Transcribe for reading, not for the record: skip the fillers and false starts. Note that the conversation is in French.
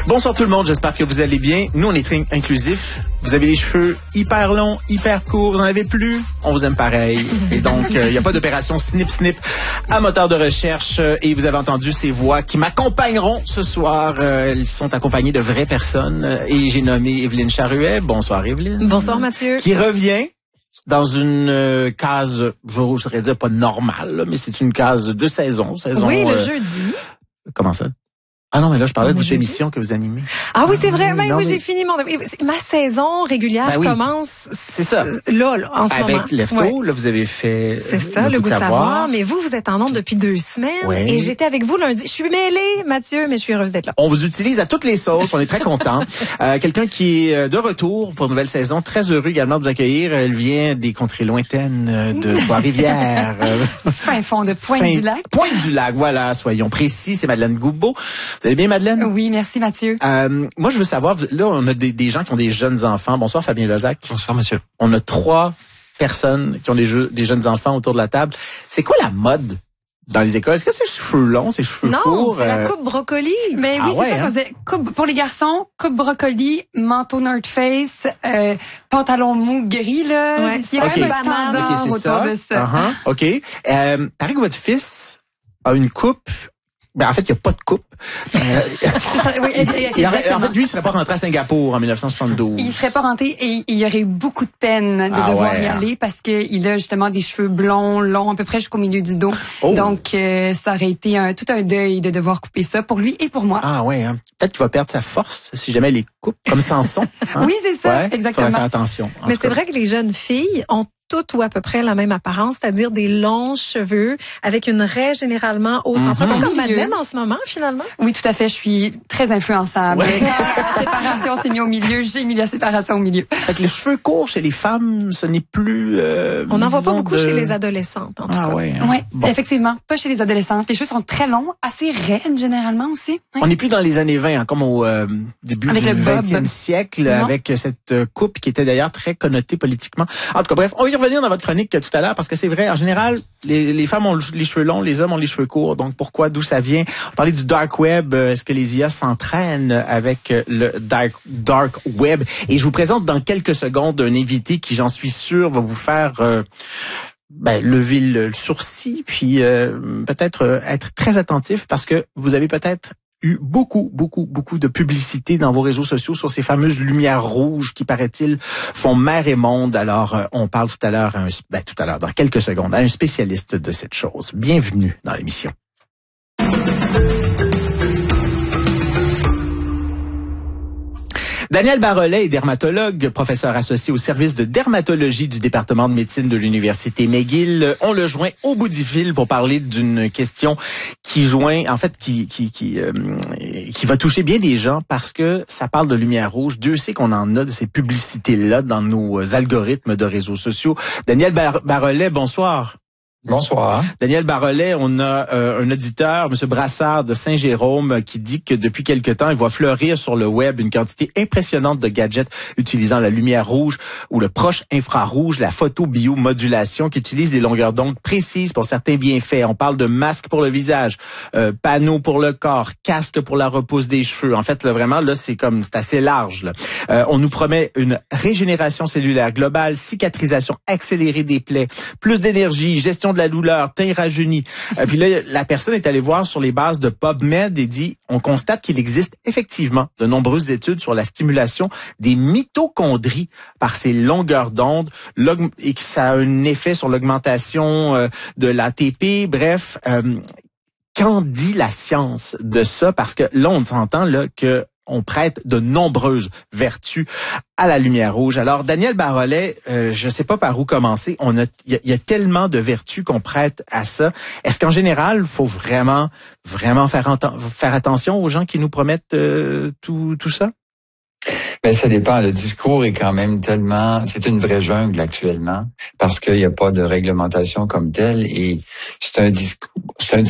Bonsoir tout le monde, j'espère que vous allez bien. Nous, on est très inclusifs. Vous avez les cheveux hyper longs, hyper courts, vous en avez plus, on vous aime pareil. Et donc, il n'y a pas d'opération snip-snip à moteur de recherche. Et vous avez entendu ces voix qui m'accompagneront ce soir. Elles sont accompagnées de vraies personnes. Et j'ai nommé Evelyne Charuet. Bonsoir Evelyne. Bonsoir Mathieu. Qui revient dans une case, je voudrais dire pas normale, mais c'est une case de saison. Oui, le jeudi. Comment ça? Ah non, mais là, je parlais de votre émission que vous animez. Ah oui, c'est vrai. Oui, j'ai fini ma saison régulière commence. C'est ça. Là, en ce moment. Avec Lefto, là, vous avez fait. C'est ça, le goût de savoir. Mais vous êtes en ondes depuis 2 semaines. Oui. Et j'étais avec vous lundi. Je suis mêlée, Mathieu, mais je suis heureuse d'être là. On vous utilise à toutes les sauces. On est très contents. Quelqu'un qui est de retour pour une nouvelle saison. Très heureux également de vous accueillir. Elle vient des contrées lointaines de Trois-Rivières. Fin fond de Pointe-du-Lac. Pointe-du-Lac, voilà. Soyons précis. C'est Madeleine Goubeau. Vous allez bien, Madeleine? Oui, merci, Mathieu. Moi, je veux savoir, là, on a des gens qui ont des jeunes enfants. Bonsoir, Fabien Lozac. Bonsoir, monsieur. On a 3 personnes qui ont des jeunes enfants autour de la table. C'est quoi la mode dans les écoles? Est-ce que c'est cheveux longs, c'est cheveux courts? Non, c'est la coupe brocoli. Mais oui, c'est ça qu'on faisait. Coupe pour les garçons, coupe brocoli, manteau North Face, pantalon mou gris, là. Ouais. Il y a quand même un standard autour de ça. OK. Paraît que votre fils a une coupe. Ben, en fait, il n'y a pas de coupe. Oui, en fait, lui, il serait pas rentré à Singapour en 1972. Il serait pas rentré et il y aurait eu beaucoup de peine de devoir y aller parce qu'il a justement des cheveux blonds, longs, à peu près jusqu'au milieu du dos. Oh. Donc, ça aurait été tout un deuil de devoir couper ça pour lui et pour moi. Ah ouais, hein. Peut-être qu'il va perdre sa force si jamais il les coupe, comme Samson. Hein? Oui, c'est ça, exactement. Faudrait faire attention. Mais c'est vrai que les jeunes filles ont toutes ou à peu près la même apparence, c'est-à-dire des longs cheveux avec une raie généralement au centre, un peu comme Madeleine en ce moment, finalement. Oui, tout à fait. Je suis très influençable. Ouais. La séparation s'est mise au milieu. J'ai mis la séparation au milieu. Fait que les cheveux courts chez les femmes, ce n'est plus... on n'en voit pas beaucoup chez les adolescentes, en tout cas. Ouais, hein. Oui, effectivement. Pas chez les adolescentes. Les cheveux sont très longs, assez raides généralement aussi. Ouais. On n'est plus dans les années 20, hein, comme au début du 20e siècle, avec cette coupe qui était d'ailleurs très connotée politiquement. En tout cas, bref, on va y revenir dans votre chronique tout à l'heure parce que c'est vrai, en général, les femmes ont les cheveux longs, les hommes ont les cheveux courts. Donc pourquoi, d'où ça vient? On parlait du dark web. Est-ce que les IA s'entraînent avec le dark web? Et je vous présente dans quelques secondes un invité qui, j'en suis sûr, va vous faire lever le sourcil, puis peut-être être très attentif parce que vous avez peut-être eu beaucoup de publicité dans vos réseaux sociaux sur ces fameuses lumières rouges qui, paraît-il, font mer et monde. Alors, on parle tout à l'heure, dans quelques secondes, à un spécialiste de cette chose. Bienvenue dans l'émission. Daniel Barolet est dermatologue, professeur associé au service de dermatologie du département de médecine de l'Université McGill. On le joint au bout du fil pour parler d'une question qui va toucher bien des gens parce que ça parle de lumière rouge. Dieu sait qu'on en a de ces publicités-là dans nos algorithmes de réseaux sociaux. Daniel Barolet, bonsoir. Bonsoir. Daniel Barolet, on a un auditeur, M. Brassard de Saint-Jérôme, qui dit que depuis quelque temps, il voit fleurir sur le web une quantité impressionnante de gadgets utilisant la lumière rouge ou le proche infrarouge, la photobiomodulation, qui utilise des longueurs d'onde précises pour certains bienfaits. On parle de masques pour le visage, panneaux pour le corps, casque pour la repousse des cheveux. En fait, là, vraiment, là, c'est assez large. Là. On nous promet une régénération cellulaire globale, cicatrisation accélérée des plaies, plus d'énergie, gestion de la douleur, teint rajeuni. Puis là, la personne est allée voir sur les bases de PubMed et dit, on constate qu'il existe effectivement de nombreuses études sur la stimulation des mitochondries par ces longueurs d'onde et que ça a un effet sur l'augmentation de l'ATP. Bref, qu'en dit la science de ça? Parce que là, on s'entend là que on prête de nombreuses vertus à la lumière rouge. Alors, Daniel Barolet, je sais pas par où commencer. Il y a tellement de vertus qu'on prête à ça. Est-ce qu'en général, il faut vraiment faire attention aux gens qui nous promettent tout ça? Ben, ça dépend. Le discours est quand même c'est une vraie jungle actuellement parce qu'il n'y a pas de réglementation comme telle et c'est un discours